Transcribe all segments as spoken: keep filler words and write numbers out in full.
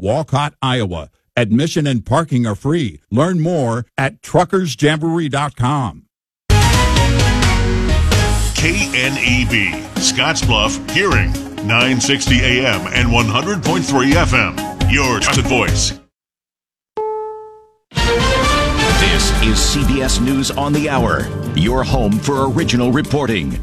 Walcott, Iowa. Admission and parking are free. Learn more at truckers jamboree dot com. K N E B, Scottsbluff, Hearing, nine sixty A M and one hundred point three F M. Your trusted voice. This is C B S News on the Hour, your home for original reporting.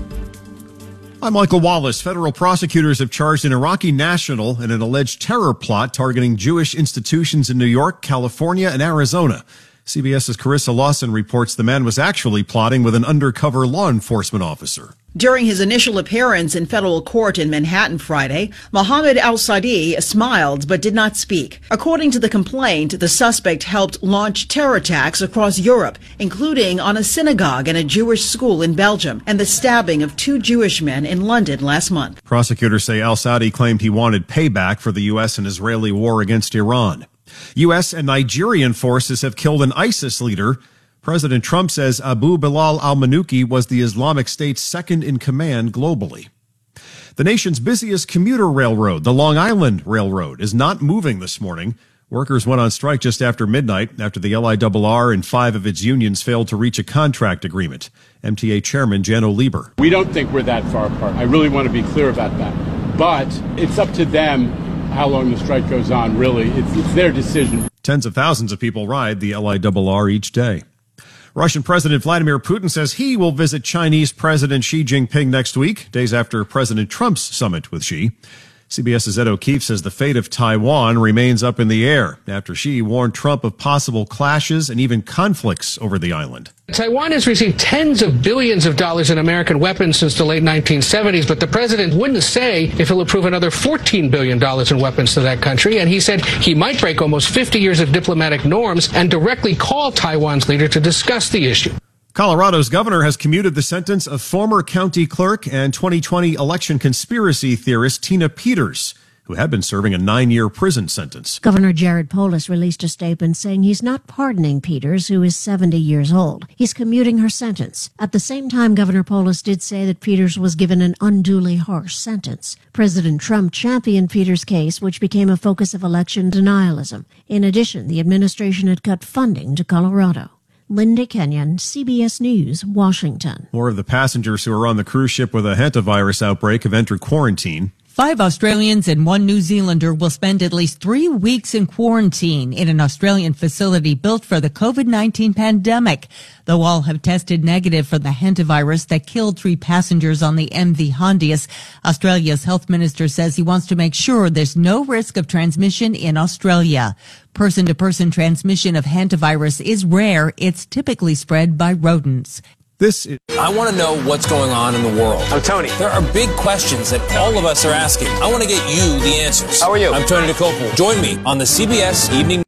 I'm Michael Wallace. Federal prosecutors have charged an Iraqi national in an alleged terror plot targeting Jewish institutions in New York, California, and Arizona. CBS's Carissa Lawson reports the man was actually plotting with an undercover law enforcement officer. During his initial appearance in federal court in Manhattan Friday, Mohammed al-Sadi smiled but did not speak. According to the complaint, the suspect helped launch terror attacks across Europe, including on a synagogue and a Jewish school in Belgium, and the stabbing of two Jewish men in London last month. Prosecutors say al-Sadi claimed he wanted payback for the U S and Israeli war against Iran. U S and Nigerian forces have killed an ISIS leader. President Trump says Abu Bilal al-Manuki was the Islamic State's second in command globally. The nation's busiest commuter railroad, the Long Island Railroad, is not moving this morning. Workers went on strike just after midnight after the L I R R and five of its unions failed to reach a contract agreement. M T A Chairman Jano Lieber. We don't think we're that far apart. I really want to be clear about that. But it's up to them how long the strike goes on, really. It's, it's their decision. Tens of thousands of people ride the L I R R each day. Russian President Vladimir Putin says he will visit Chinese President Xi Jinping next week, days after President Trump's summit with Xi. CBS's Ed O'Keefe says the fate of Taiwan remains up in the air after Xi warned Trump of possible clashes and even conflicts over the island. Taiwan has received tens of billions of dollars in American weapons since the late nineteen seventies, but the president wouldn't say if he'll approve another fourteen billion dollars in weapons to that country, and he said he might break almost fifty years of diplomatic norms and directly call Taiwan's leader to discuss the issue. Colorado's governor has commuted the sentence of former county clerk and twenty twenty election conspiracy theorist Tina Peters, who had been serving a nine-year prison sentence. Governor Jared Polis released a statement saying he's not pardoning Peters, who is seventy years old. He's commuting her sentence. At the same time, Governor Polis did say that Peters was given an unduly harsh sentence. President Trump championed Peters' case, which became a focus of election denialism. In addition, the administration had cut funding to Colorado. Linda Kenyon, C B S News, Washington. More of the passengers who are on the cruise ship with a hantavirus outbreak have entered quarantine. Five Australians and one New Zealander will spend at least three weeks in quarantine in an Australian facility built for the COVID nineteen pandemic. Though all have tested negative for the hantavirus that killed three passengers on the M V Hondius, Australia's health minister says he wants to make sure there's no risk of transmission in Australia. Person-to-person transmission of hantavirus is rare. It's typically spread by rodents. This is- I want to know what's going on in the world. I'm Tony. There are big questions that all of us are asking. I want to get you the answers. How are you? I'm Tony DeCopel. Join me on the C B S Evening.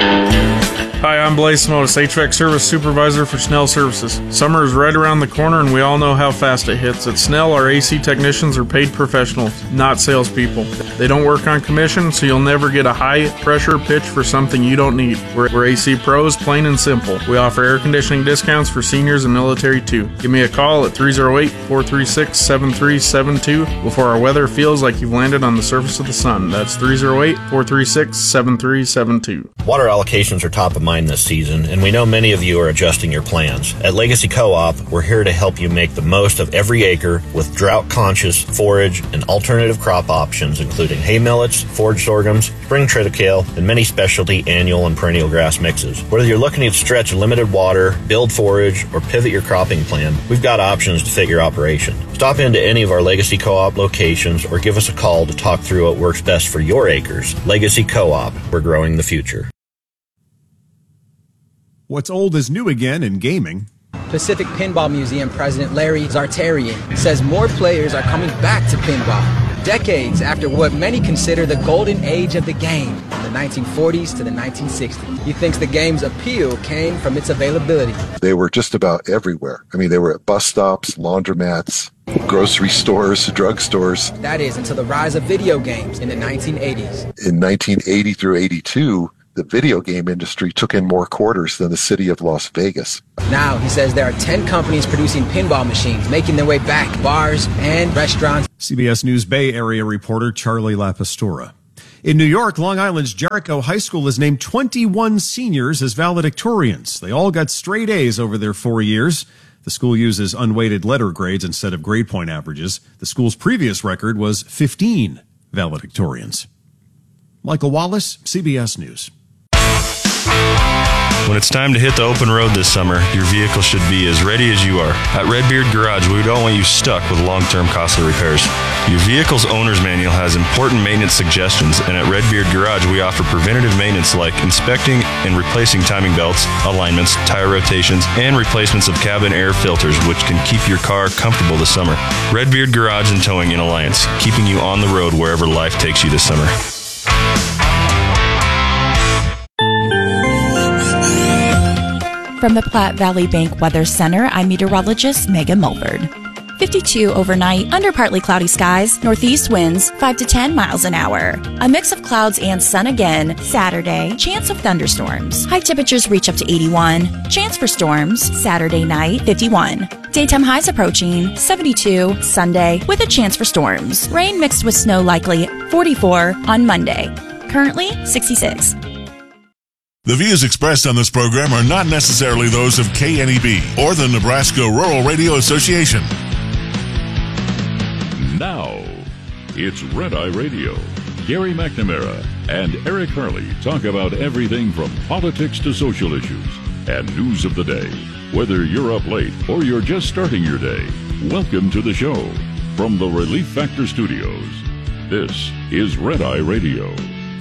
Hi, I'm Blaze Smotis, H V A C Service Supervisor for Snell Services. Summer is right around the corner, and we all know how fast it hits. At Snell, our A C technicians are paid professionals, not salespeople. They don't work on commission, so you'll never get a high-pressure pitch for something you don't need. We're, we're A C pros, plain and simple. We offer air conditioning discounts for seniors and military, too. Give me a call at three oh eight, four three six, seven three seven two before our weather feels like you've landed on the surface of the sun. That's three oh eight, four three six, seven three seven two. Water allocations are top of mind this season, and we know many of you are adjusting your plans. At Legacy Co-op, we're here to help you make the most of every acre with drought-conscious forage and alternative crop options, including hay millets, forage sorghums, spring triticale, and many specialty annual and perennial grass mixes. Whether you're looking to stretch limited water, build forage, or pivot your cropping plan, we've got options to fit your operation. Stop into any of our Legacy Co-op locations or give us a call to talk through what works best for your acres. Legacy Co-op, we're growing the future. What's old is new again in gaming. Pacific Pinball Museum President Larry Zartarian says more players are coming back to pinball, decades after what many consider the golden age of the game, from the nineteen forties to the nineteen sixties. He thinks the game's appeal came from its availability. They were just about everywhere. I mean, they were at bus stops, laundromats, grocery stores, drugstores. That is, until the rise of video games in the nineteen eighties. In nineteen eighty through eighty-two, the video game industry took in more quarters than the city of Las Vegas. Now, he says there are ten companies producing pinball machines, making their way back, bars and restaurants. C B S News Bay Area reporter Charlie LaPastora. In New York, Long Island's Jericho High School has named twenty-one seniors as valedictorians. They all got straight A's over their four years. The school uses unweighted letter grades instead of grade point averages. The school's previous record was fifteen valedictorians. Michael Wallace, C B S News. When it's time to hit the open road this summer, your vehicle should be as ready as you are. At Redbeard Garage, we don't want you stuck with long-term costly repairs. Your vehicle's owner's manual has important maintenance suggestions, and at Redbeard Garage, we offer preventative maintenance like inspecting and replacing timing belts, alignments, tire rotations, and replacements of cabin air filters, which can keep your car comfortable this summer. Redbeard Garage and Towing in Alliance, keeping you on the road wherever life takes you this summer. From the Platte Valley Bank Weather Center, I'm meteorologist Megan Mulford. fifty-two overnight, under partly cloudy skies, northeast winds five to ten miles an hour. A mix of clouds and sun again. Saturday, chance of thunderstorms. High temperatures reach up to eighty-one. Chance for storms. Saturday night, fifty-one. Daytime highs approaching seventy-two. Sunday, with a chance for storms. Rain mixed with snow likely, forty-four on Monday. Currently, sixty-six. The views expressed on this program are not necessarily those of K N E B or the Nebraska Rural Radio Association. Now, it's Red Eye Radio. Gary McNamara and Eric Harley talk about everything from politics to social issues and news of the day. Whether you're up late or you're just starting your day, welcome to the show. From the Relief Factor Studios, this is Red Eye Radio.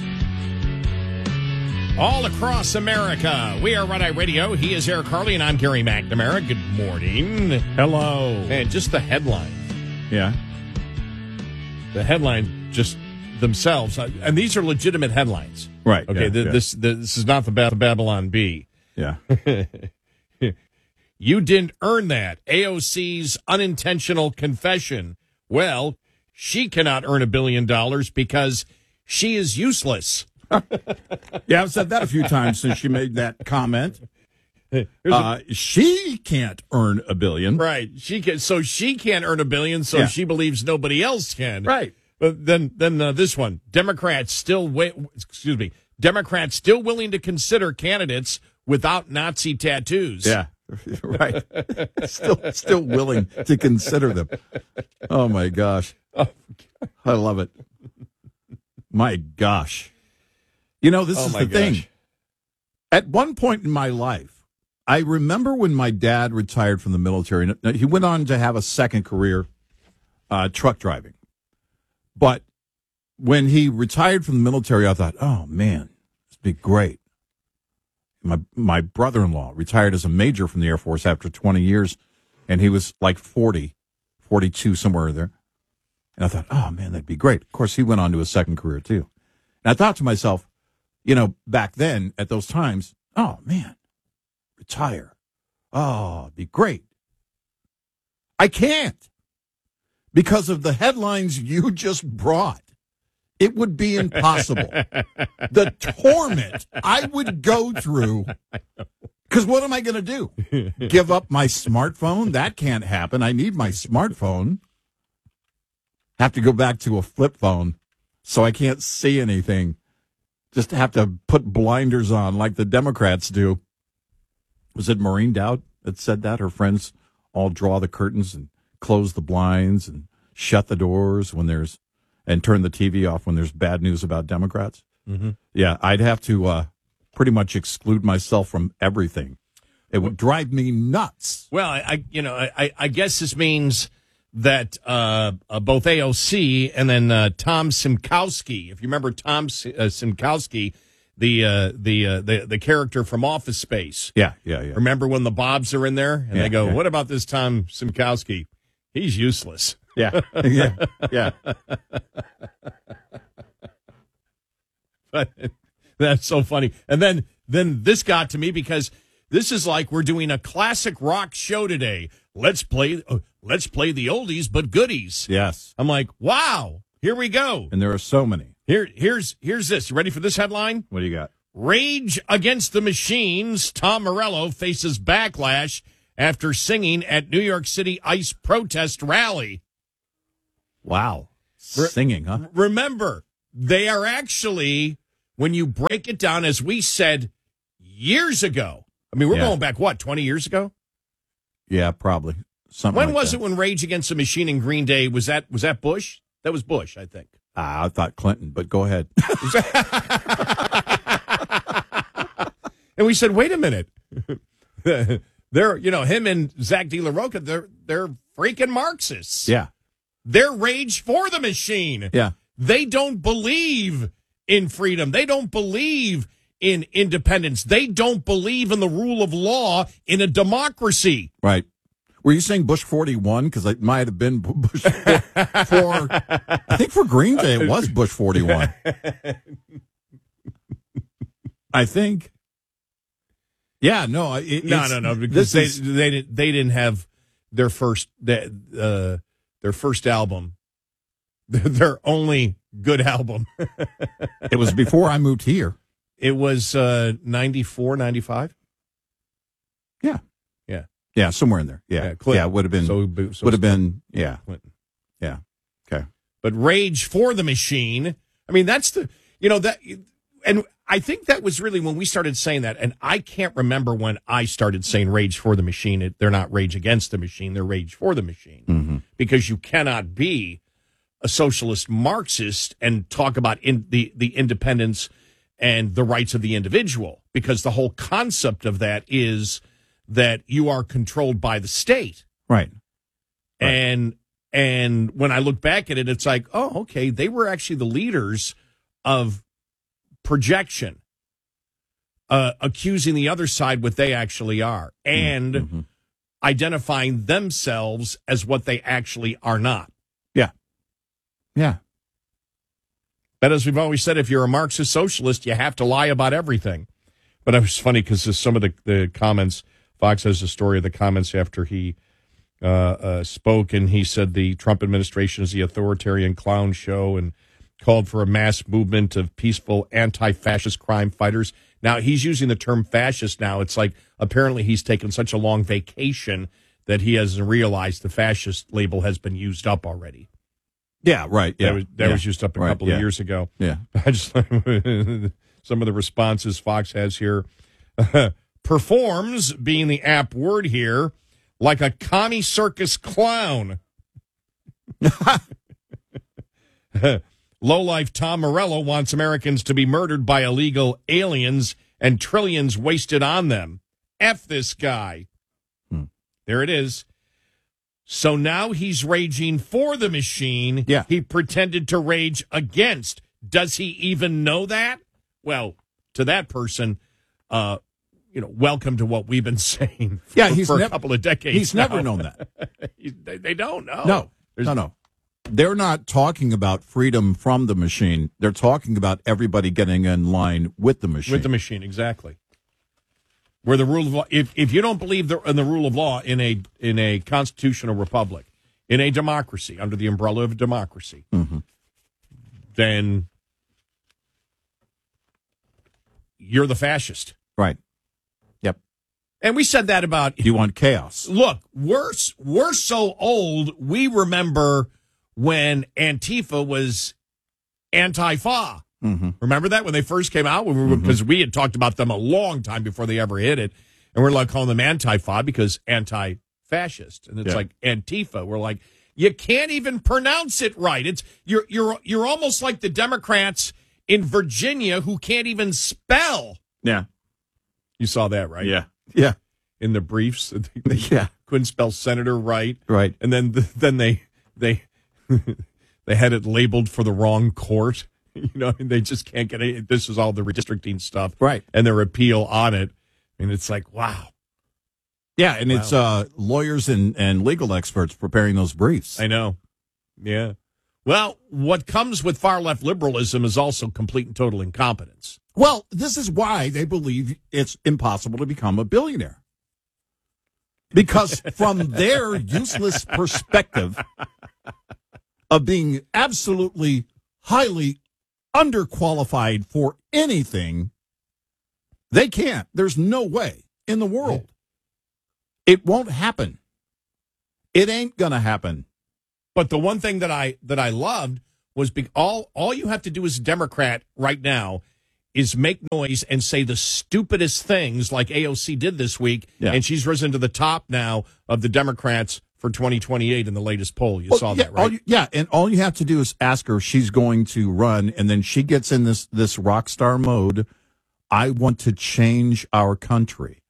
All across America, we are Red Eye Radio. He is Eric Harley, and I'm Gary McNamara. Good morning. Hello. And just the headlines. Yeah. The headline, just themselves. And these are legitimate headlines. Right. Okay, yeah, th- yeah. This, this is not the ba- Babylon Bee. Yeah. You didn't earn that. A O C's unintentional confession. Well, she cannot earn a billion dollars because she is useless. Yeah, I've said that a few times since she made that comment. Uh, she can't earn a billion. Right. She can, so she can't earn a billion, so Yeah. she believes nobody else can. Right. But then then uh, this one, Democrats still wait, excuse me, Democrats still willing to consider candidates without Nazi tattoos. Yeah. Right. Still still willing to consider them. Oh my gosh. I love it. My gosh. You know, this Oh is my the thing. gosh. At one point in my life, I remember when my dad retired from the military. He went on to have a second career, uh, truck driving. But when he retired from the military, I thought, oh, man, this would be great. My my brother-in-law retired as a major from the Air Force after twenty years, and he was like forty, forty-two, somewhere there. And I thought, oh, man, that'd be great. Of course, he went on to a second career, too. And I thought to myself, you know, back then, at those times, oh, man, retire. Oh, it'd be great. I can't because of the headlines you just brought. It would be impossible. The torment I would go through. Because what am I going to do? Give up my smartphone? That can't happen. I need my smartphone. Have to go back to a flip phone so I can't see anything. Just have to put blinders on like the Democrats do. Was it Maureen Dowd that said that? Her friends all draw the curtains and close the blinds and shut the doors when there's, and turn the T V off when there's bad news about Democrats. Mm-hmm. Yeah, I'd have to uh, pretty much exclude myself from everything. It would drive me nuts. Well, I, I you know, I, I guess this means that uh, uh, both A O C and then uh, Tom Simkowski, if you remember Tom uh, Simkowski, the uh, the, uh, the the character from Office Space. Yeah, yeah, yeah. Remember when the Bobs are in there and Yeah, they go, yeah. "What about this Tom Simkowski? He's useless." Yeah, yeah, yeah. But that's so funny. And then then this got to me because this is like we're doing a classic rock show today. Let's play uh, let's play the oldies but goodies. Yes. I'm like, wow, here we go. And there are so many. Here here's here's this. You ready for this headline? What do you got? Rage Against the Machines. Tom Morello faces backlash after singing at New York City ICE protest rally. Wow. Re- Singing, huh? Remember, they are actually, when you break it down, as we said years ago, I mean, we're Yeah. going back, what, twenty years ago? Yeah, probably. Something When like was that. it when Rage Against the Machine and Green Day, was that was that Bush? That was Bush, I think. Ah, I thought Clinton, but go ahead. And we said, wait a minute. They're, you know, him and Zach De La Roca, they're, they're freaking Marxists. Yeah. They're Rage for the Machine. Yeah. They don't believe in freedom. They don't believe in independence. They don't believe in the rule of law in a democracy. Right. Were you saying Bush forty-one? Because it might have been Bush for, for, I think for Green Day, it was Bush forty-one. I think. Yeah, no. It, No, it's- no, no, because this they, is- they, didn't, they didn't have their first, uh, their first album, their only good album. It was before I moved here. It was uh, ninety-four, ninety-five? Yeah. Yeah. Yeah, somewhere in there. Yeah. Yeah, Yeah, Clinton. it would have been, So- so would have been, yeah. Clinton. Yeah. Okay. But Rage for the Machine, I mean, that's the, you know, that, and I think that was really when we started saying that, and I can't remember when I started saying Rage for the Machine. It, they're not Rage Against the Machine, they're Rage for the Machine. Mm-hmm. Because you cannot be a socialist Marxist and talk about in the, the independence and the rights of the individual, because the whole concept of that is that you are controlled by the state. Right. And and when I look back at it, it's like, oh, okay, they were actually the leaders of projection, uh, accusing the other side what they actually are, and Mm-hmm. identifying themselves as what they actually are not. Yeah. Yeah. But as we've always said, if you're a Marxist socialist, you have to lie about everything. But it was funny because some of the, the comments, Fox has a story of the comments after he uh, uh, spoke, and he said the Trump administration is the authoritarian clown show and called for a mass movement of peaceful anti-fascist crime fighters. Now, he's using the term fascist now. It's like apparently he's taken such a long vacation that he hasn't realized the fascist label has been used up already. Yeah, right. Yeah. That was, that yeah. was used up a Right, couple yeah. of years ago. Yeah. I just some of the responses Fox has here. Performs, being the apt word here, like a commie circus clown. Lowlife Tom Morello wants Americans to be murdered by illegal aliens and trillions wasted on them. F this guy. Hmm. There it is. So now he's raging for the machine. Yeah. He pretended to rage against. Does he even know that? Well, to that person, uh, you know, welcome to what we've been saying for, Yeah, he's for a nev- couple of decades. He's now. never known that. He- they, they don't know. No, There's- no, no. They're not talking about freedom from the machine. They're talking about everybody getting in line with the machine. With the machine, exactly. Where the rule of law, if, if you don't believe the, in the rule of law in a in a constitutional republic, in a democracy, under the umbrella of democracy, Mm-hmm. then you're the fascist. Right. Yep. And we said that about. You want chaos. Look, we're, we're so old, we remember when Antifa was Antifa. Mm-hmm. Remember that when they first came out? Because we, because we had talked about them a long time before they ever hit it. And we're like calling them Antifa because anti-fascist. And it's Yeah. like Antifa. We're like, you can't even pronounce it right. It's you're you're you're almost like the Democrats in Virginia who can't even spell. Yeah. You saw that, right? Yeah. Yeah. In the briefs. Yeah. Couldn't spell senator right. Right. And then then they they they had it labeled for the wrong court. You know, and they just can't get it. This is all the redistricting stuff. Right. And their appeal on it. And it's like, wow. Yeah, and Wow. it's uh, lawyers and, and legal experts preparing those briefs. I know. Yeah. Well, what comes with far left liberalism is also complete and total incompetence. Well, this is why they believe it's impossible to become a billionaire. Because from their useless perspective of being absolutely highly underqualified for anything, they can't. There's no way in the world. It won't happen. It ain't going to happen. But the one thing that I that I loved was be- all all you have to do as a Democrat right now is make noise and say the stupidest things like A O C did this week, Yeah. and she's risen to the top now of the Democrats for twenty twenty-eight in the latest poll. You Well, saw yeah, that, right? all you- yeah, and all you have to do is ask her if she's going to run, and then she gets in this this rock star mode. I want to change our country.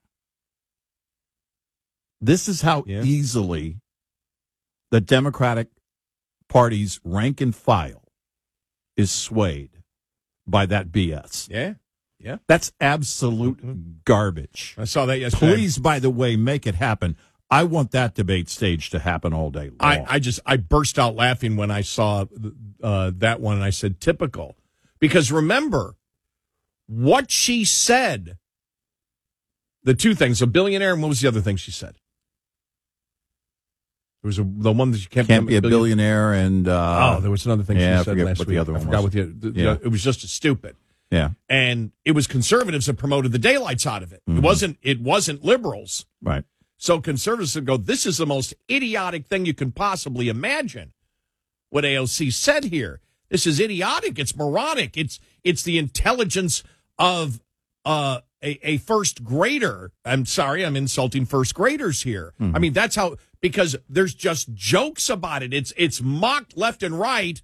This is how Yeah. easily the Democratic Party's rank and file is swayed by that B S. Yeah, yeah. That's absolute garbage. I saw that yesterday. Please, by the way, make it happen. I want that debate stage to happen all day long. I, I just I burst out laughing when I saw uh, that one, and I said, typical. Because remember, what she said, the two things, a billionaire, and what was the other thing she said? There was a, the one that you can't, Can't be a billion- billionaire, and uh, oh, there was another thing yeah, she I said forget last what week. the other I one forgot was. what the, the, Yeah. it was just as stupid. Yeah, And it was conservatives that promoted the daylights out of it. Mhm. It wasn't it wasn't liberals. right. So conservatives would go, this is the most idiotic thing you can possibly imagine. What A O C said here. This is idiotic. It's moronic. It's it's the intelligence of uh, a, a first grader. I'm sorry, I'm insulting first graders here. Mhm. I mean, that's how, because there's just jokes about it. It's it's mocked left and right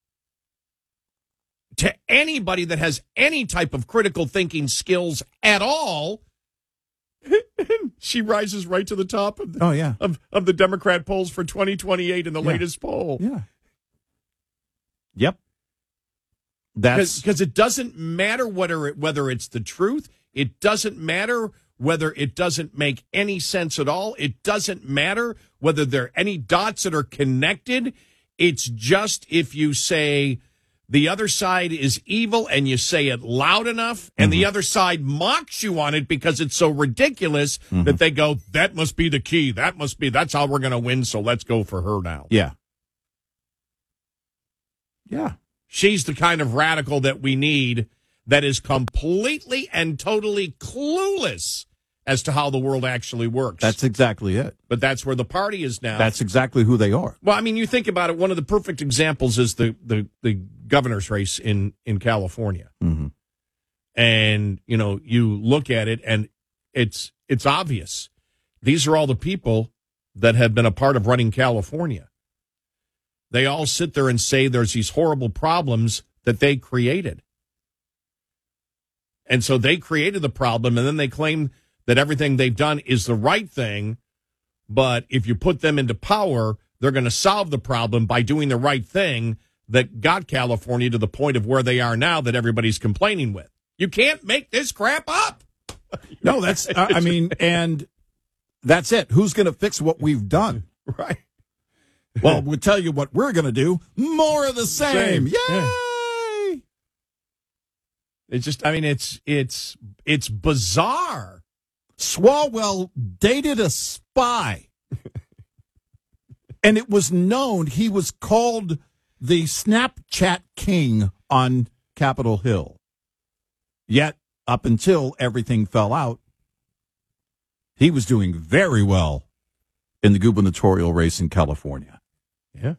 to anybody that has any type of critical thinking skills at all. She rises right to the top of the, Oh yeah, of, of the Democrat polls for twenty twenty-eight in the Yeah. latest poll. yeah. Yep. That's Because it doesn't matter whether it, whether it's the truth. It doesn't matter whether it doesn't make any sense at all. It doesn't matter whether there are any dots that are connected. It's just if you say the other side is evil and you say it loud enough and the other side mocks you on it because it's so ridiculous that they go, that must be the key. That must be, that's how we're going to win. So let's go for her now. yeah, yeah. She's the kind of radical that we need that is completely and totally clueless as to how the world actually works. That's exactly it. but that's where the party is now. That's exactly who they are. Well, I mean, you think about it. One of the perfect examples is the the, the governor's race in, in California. Mm-hmm. And, you know, you look at it and it's it's obvious. These are all the people that have been a part of running California. They all sit there and say there's these horrible problems that they created. And so they created the problem, and then they claim that everything they've done is the right thing. But if you put them into power, they're going to solve the problem by doing the right thing that got California to the point of where they are now that everybody's complaining with. You can't make this crap up. No, that's, I I mean, and that's it. Who's going to fix what we've done? Right. Well, we'll tell you what we're going to do. More of the same. Same. Yay! It's just, I mean, it's, it's, it's bizarre. Swalwell dated a spy. And it was known he was called the Snapchat king on Capitol Hill. Yet, up until everything fell out, he was doing very well in the gubernatorial race in California. Yeah.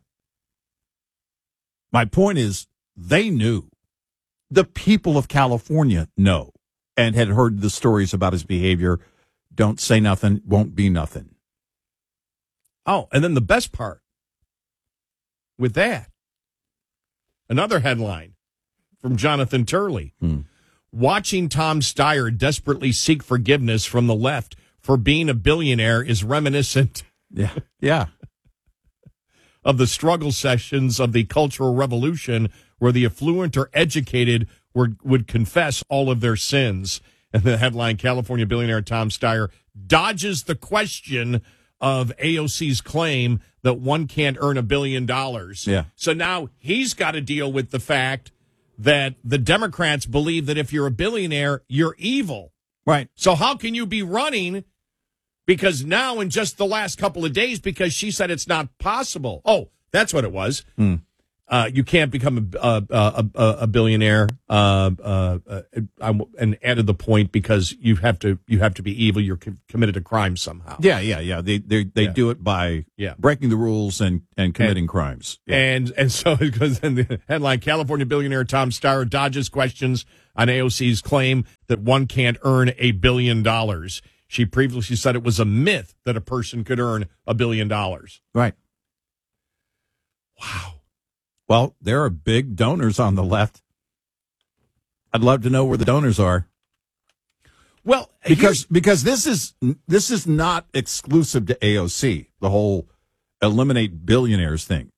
My point is, they knew. The people of California know and had heard the stories about his behavior. Don't say nothing, won't be nothing. Oh, and then the best part with that, another headline from Jonathan Turley. Hmm. Watching Tom Steyer desperately seek forgiveness from the left for being a billionaire is reminiscent Yeah. Yeah. of the struggle sessions of the Cultural Revolution, where the affluent or educated were, would confess all of their sins. And the headline, California billionaire Tom Steyer dodges the question of A O C's claim that one can't earn a billion dollars. Yeah. So now he's got to deal with the fact that the Democrats believe that if you're a billionaire, you're evil. Right. So how can you be running? Because now in just the last couple of days, because she said it's not possible. Oh, that's what it was. Hmm. Uh, you can't become a a, a, a billionaire, uh, uh, uh, and added the point because you have to you have to be evil. You're co- committed a crime somehow. Yeah, yeah, yeah. They they they Yeah. do it by Yeah. breaking the rules and, and committing And- crimes. Yeah. And and so because then the headline: California billionaire Tom Starr dodges questions on A O C's claim that one can't earn a billion dollars. She previously said it was a myth that a person could earn a billion dollars. Right. Wow. Well, there are big donors on the left. I'd love to know where the donors are. Well, because because this is this is not exclusive to A O C, the whole eliminate billionaires thing.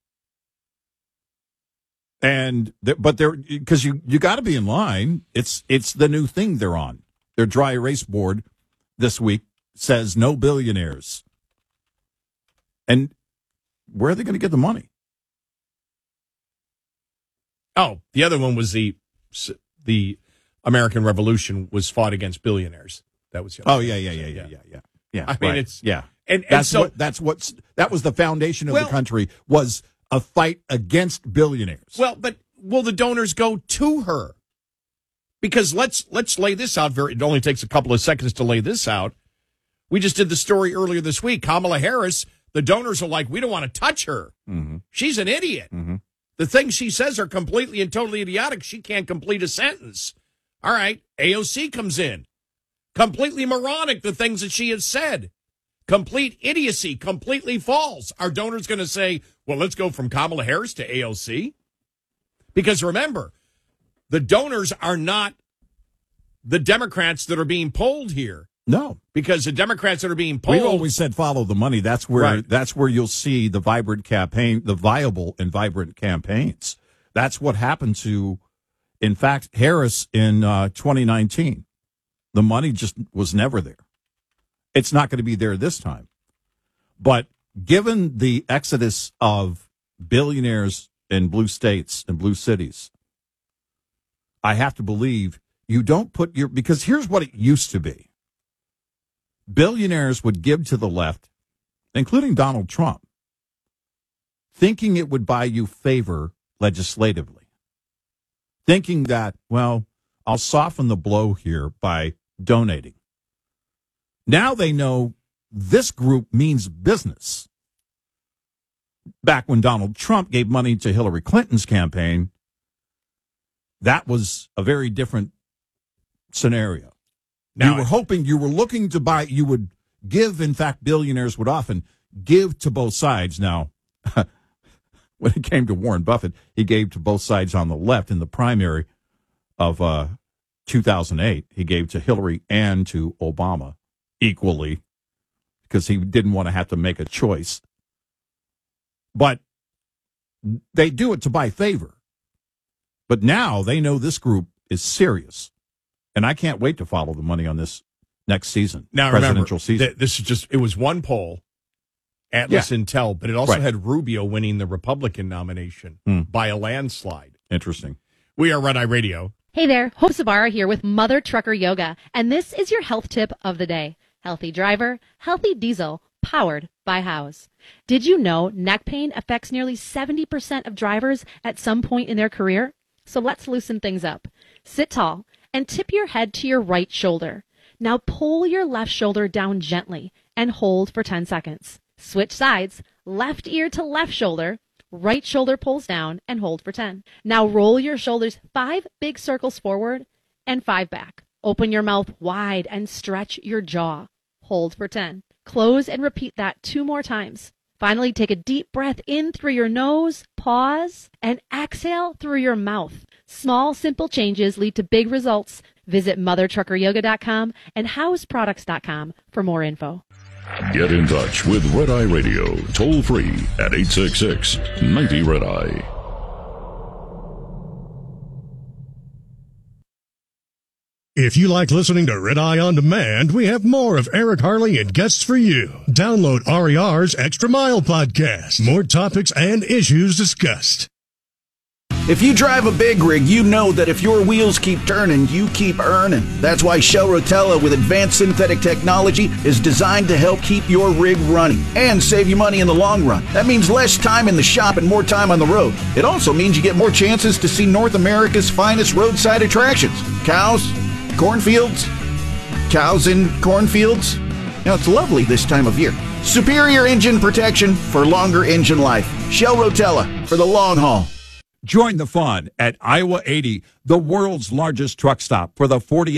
And th- but they're because you you got to be in line. It's it's the new thing they're on. Their dry erase board this week says no billionaires. And where are they going to get the money? Oh, the other one was the the American Revolution was fought against billionaires. That was the other Oh one. yeah, yeah, yeah, yeah, yeah, yeah. Yeah. I mean, right. it's yeah, and, and that's so what that's what's that was the foundation of Well- the country was a fight against billionaires. well, but will the donors go to her? Because let's let's lay this out. Very, it only takes a couple of seconds to lay this out. We just did the story earlier this week. Kamala Harris. The donors are like, we don't want to touch her. Mm-hmm. She's an idiot. Mm-hmm. The things she says are completely and totally idiotic. She can't complete a sentence. All right, A O C comes in. Completely moronic, the things that she has said. Complete idiocy, completely false. Are donors going to say, well, let's go from Kamala Harris to A O C? Because remember, the donors are not the Democrats that are being polled here. No, Because the Democrats that are being polled... we've always said follow the money. That's where Right. that's where you'll see the vibrant campaign, the viable and vibrant campaigns. That's what happened to, in fact, Harris in uh, twenty nineteen. The money just was never there. It's not going to be there this time. But given the exodus of billionaires in blue states and blue cities, I have to believe you don't put your, because here's what it used to be. Billionaires would give to the left, including Donald Trump, thinking it would buy you favor legislatively, thinking that, well, I'll soften the blow here by donating. Now they know this group means business. Back when Donald Trump gave money to Hillary Clinton's campaign, that was a very different scenario. Now- you were hoping, you were looking to buy, you would give, in fact, billionaires would often give to both sides. Now, when it came to Warren Buffett, he gave to both sides on the left in the primary of uh, two thousand eight. He gave to Hillary and to Obama equally because he didn't want to have to make a choice. But they do it to buy favor. But now they know this group is serious. And I can't wait to follow the money on this next season, Now, presidential remember, season. th- this is just, it was one poll, Atlas Intel, but it also Right. had Rubio winning the Republican nomination Hmm. by a landslide. Interesting. We are Red Eye Radio. Hey there, Hope Sabara here with Mother Trucker Yoga, and this is your health tip of the day. Healthy driver, healthy diesel, powered by House. Did you know neck pain affects nearly seventy percent of drivers at some point in their career? So let's loosen things up. Sit tall and tip your head to your right shoulder. Now pull your left shoulder down gently and hold for ten seconds. Switch sides, left ear to left shoulder, right shoulder pulls down and hold for ten. Now roll your shoulders five big circles forward and five back. Open your mouth wide and stretch your jaw. Hold for ten. Close and repeat that two more times. Finally, take a deep breath in through your nose, pause, and exhale through your mouth. Small, simple changes lead to big results. Visit mother trucker yoga dot com and house products dot com for more info. Get in touch with Red Eye Radio, toll free at eight six six, nine zero Red Eye. If you like listening to Red Eye On Demand, we have more of Eric Harley and guests for you. Download R E R's Extra Mile podcast. More topics and issues discussed. If you drive a big rig, you know that if your wheels keep turning, you keep earning. That's why Shell Rotella with advanced synthetic technology is designed to help keep your rig running and save you money in the long run. That means less time in the shop and more time on the road. It also means you get more chances to see North America's finest roadside attractions. Cows, cornfields, cows in cornfields. Now, it's lovely this time of year. Superior engine protection for longer engine life. Shell Rotella for the long haul. Join the fun at Iowa eighty, the world's largest truck stop for the forty